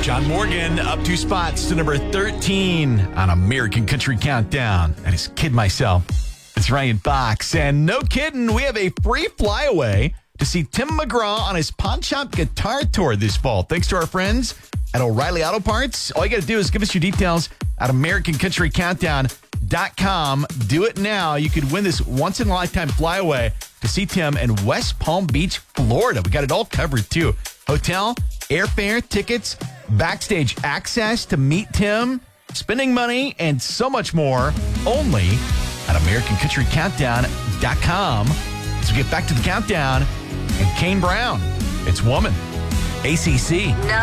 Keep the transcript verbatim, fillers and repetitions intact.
John Morgan up two spots to number thirteen on American Country Countdown. That is Kid Myself. It's Ryan Fox. And no kidding, we have a free flyaway to see Tim McGraw on his Pawn Shop Guitar Tour this fall. Thanks to our friends at O'Reilly Auto Parts. All you got to do is give us your details at American Country Countdown dot com. Do it now. You could win this once-in-a-lifetime flyaway to see Tim in West Palm Beach, Florida. We got it all covered, too. Hotel, airfare, tickets, backstage access to meet Tim, spending money, and so much more only at American Country Countdown dot com. So get back to the countdown. And Kane Brown, it's Woman, A C C. No.